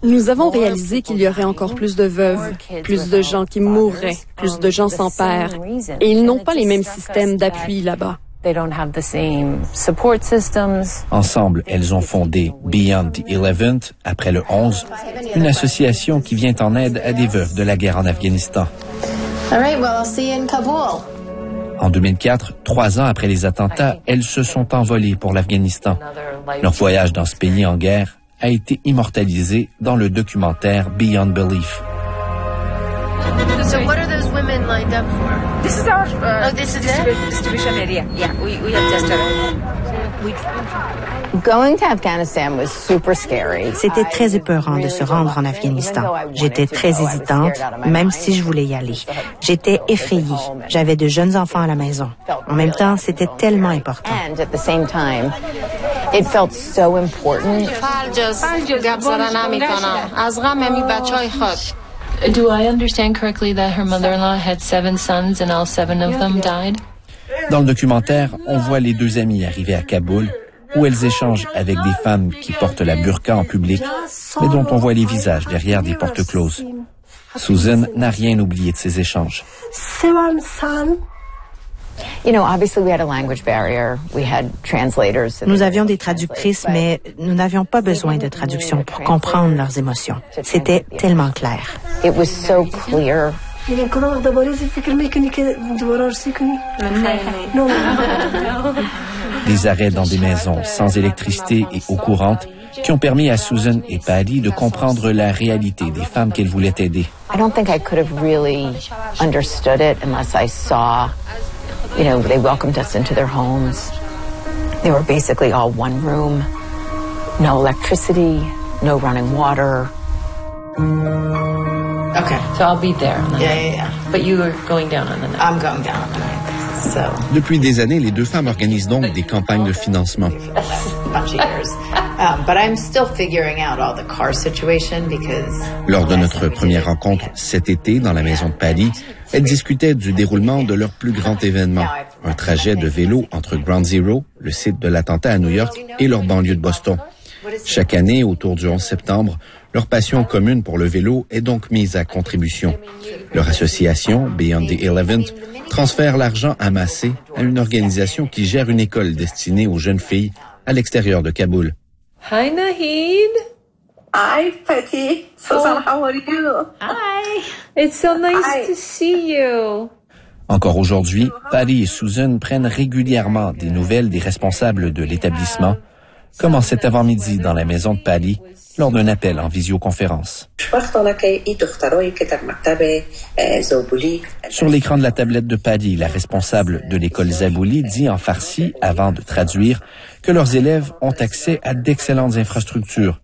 Nous avons réalisé qu'il y aurait encore plus de veuves, plus de gens qui mourraient, plus de gens sans père. Et ils n'ont pas les mêmes systèmes d'appui là-bas. Ensemble, elles ont fondé Beyond the 11th, après le 11, une association qui vient en aide à des veuves de la guerre en Afghanistan. En 2004, 3 ans après les attentats, elles se sont envolées pour l'Afghanistan. Leur voyage dans ce pays en guerre a été immortalisé dans le documentaire Beyond Belief. So what are those women lined up for? This is our distribution area. Yeah, we have just Going to Afghanistan was super scary. C'était très épeurant de se rendre en Afghanistan. J'étais très hésitante, même si je voulais y aller. J'étais effrayée. J'avais de jeunes enfants à la maison. En même temps, c'était tellement important. And at the same time, it felt so important. Do I understand correctly that her mother-in-law had 7 sons and all 7 of them died? Dans le documentaire, on voit les 2 amies arriver à Kaboul, où elles échangent avec des femmes qui portent la burqa en public, mais dont on voit les visages derrière des portes closes. Susan n'a rien oublié de ces échanges. Obviously we had a language barrier. We had translators. Nous avions des traductrices, mais nous n'avions pas besoin de traduction pour comprendre leurs émotions. C'était tellement clair. It was so clear. Des arrêts dans des maisons sans électricité et eau courante qui ont permis à Susan et Paddy de comprendre la réalité des femmes qu'elles voulaient aider. I don't think I could have really understood it unless I saw, they welcomed us into their homes. They were basically all one room, no electricity, no running water. Okay. So I'll be there on the night. Yeah. But you are going down on the night. I'm going down on the night. Depuis des années, les 2 femmes organisent donc des campagnes de financement. Lors de notre première rencontre cet été dans la maison de Paddy, elles discutaient du déroulement de leur plus grand événement, un trajet de vélo entre Ground Zero, le site de l'attentat à New York, et leur banlieue de Boston. Chaque année, autour du 11 septembre, leur passion commune pour le vélo est donc mise à contribution. Leur association, Beyond the 11th, transfère l'argent amassé à une organisation qui gère une école destinée aux jeunes filles à l'extérieur de Kaboul. Hi, Nahid. Hi, Patty. Susan, how are you? Hi. It's so nice to see you. Encore aujourd'hui, Paddy et Susan prennent régulièrement des nouvelles des responsables de l'établissement, comme en cet avant-midi dans la maison de Paddy, lors d'un appel en visioconférence. Sur l'écran de la tablette de Paddy, la responsable de l'école Zabouli dit en farsi, avant de traduire, que leurs élèves ont accès à d'excellentes infrastructures,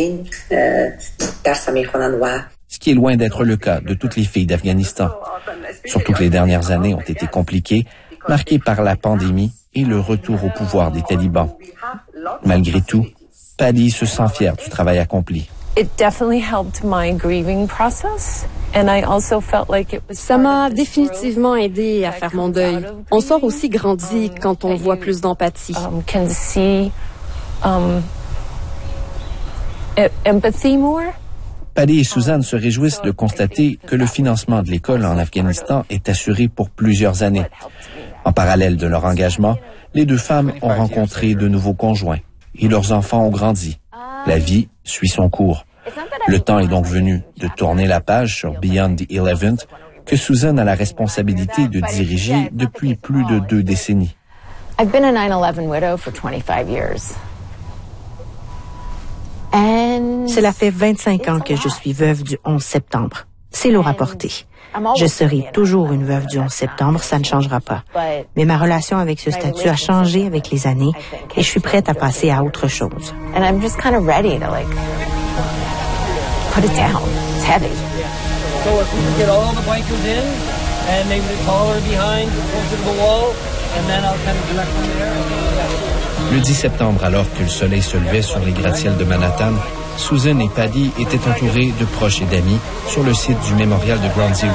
ce qui est loin d'être le cas de toutes les filles d'Afghanistan. Surtout que les dernières années ont été compliquées, marquées par la pandémie et le retour au pouvoir des talibans. Malgré tout, Paddy se sent fière du travail accompli. Ça m'a définitivement aidé à faire mon deuil. On sort aussi grandi quand on voit plus d'empathie. Paddy et Susan se réjouissent de constater que le financement de l'école en Afghanistan est assuré pour plusieurs années. En parallèle de leur engagement, les 2 femmes ont rencontré de nouveaux conjoints et leurs enfants ont grandi. La vie suit son cours. Le temps est donc venu de tourner la page sur Beyond the 11th que Susan a la responsabilité de diriger depuis plus de 2 décennies. I've been a 9/11 widow for 25 years. Cela fait 25 ans que je suis veuve du 11 septembre. C'est lourd à porter. Je serai toujours une veuve du 11 septembre, ça ne changera pas. Mais ma relation avec ce statut a changé avec les années et je suis prête à passer à autre chose. And I'm just kind of ready to put it down. It's heavy. So if we can get all the blankets in and maybe the taller behind closer to the wall and then I'll kind of direct from there. Le 10 septembre, alors que le soleil se levait sur les gratte-ciels de Manhattan, Susan et Paddy étaient entourés de proches et d'amis sur le site du mémorial de Ground Zero.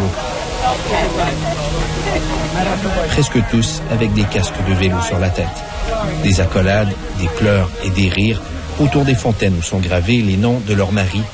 Presque tous avec des casques de vélo sur la tête. Des accolades, des pleurs et des rires autour des fontaines où sont gravés les noms de leurs maris